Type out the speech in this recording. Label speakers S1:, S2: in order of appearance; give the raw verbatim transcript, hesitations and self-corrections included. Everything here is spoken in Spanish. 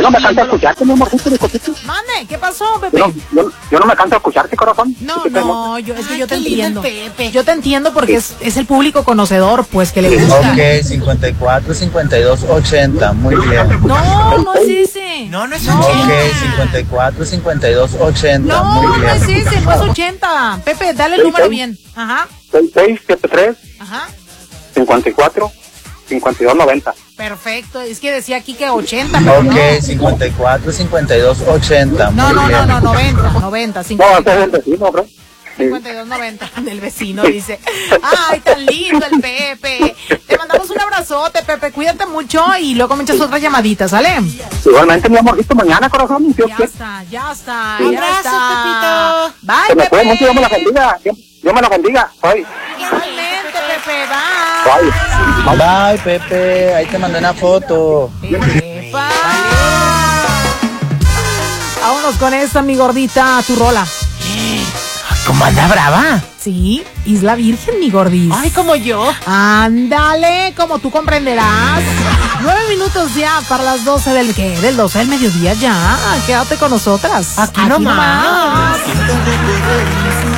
S1: Yo no me canso de escucharte, mi amorcito, mi cosito.
S2: Mande, ¿qué pasó, Pepe?
S1: Yo no, yo, yo no me canso de escucharte, corazón.
S2: No,
S1: ¿Qué te
S2: no, yo, es que
S3: Ay,
S2: yo te
S3: qué lindo
S2: entiendo.
S3: el Pepe.
S2: Yo te entiendo porque es, es el público conocedor, pues, que le gusta.
S4: Ok, cincuenta y cuatro, cincuenta y dos, ochenta, muy bien.
S2: No, no es ese.
S3: No, no es
S2: No.
S3: ochenta.
S4: Ok, cincuenta y cuatro, cincuenta y dos, ochenta,
S2: No,
S4: muy
S2: no es
S4: bien.
S2: ese, no es ochenta. Pepe, dale el
S1: Sí,
S2: número
S1: sí.
S2: bien. Ajá,
S1: seis seis siete tres,
S2: ajá.
S1: cincuenta y cuatro, cincuenta y dos, noventa.
S2: Perfecto, es que decía aquí que ochenta, pero
S4: Ok,
S2: no.
S4: cincuenta y cuatro, cincuenta y dos, ochenta,
S2: No,
S4: muy
S2: no, no,
S4: bien.
S2: no, noventa, noventa,
S1: No,
S2: cincuenta.
S1: ese es el vecino, bro. Sí.
S2: cincuenta y dos noventa del vecino, dice. Ay, tan lindo el Pepe. Te mandamos un abrazote, Pepe. Cuídate mucho y luego me echas otra llamadita, ¿sale?
S1: Igualmente, mi amorcito, mañana, corazón. Dios
S2: Ya
S1: quiere.
S2: está, ya está.
S3: Un
S2: ya
S3: abrazo,
S2: está.
S3: Pepito.
S2: Bye,
S1: Se me
S2: Pepe.
S1: puede mucho, Dios me la bendiga. Dios, Dios me la bendiga. Bye.
S2: Igualmente, Pepe. Bye.
S1: Bye.
S4: Bye, Pepe, ahí te mandé una foto.
S2: Pepa. Vámonos con esta, mi gordita, tu rola.
S3: ¿Cómo anda brava?
S2: Sí, Isla Virgen, mi gordis.
S3: Ay, como yo.
S2: Ándale, como tú comprenderás. Nueve minutos ya para las doce del ¿qué? Del doce del mediodía ya. Quédate con nosotras.
S3: Aquí nomás.
S2: nomás.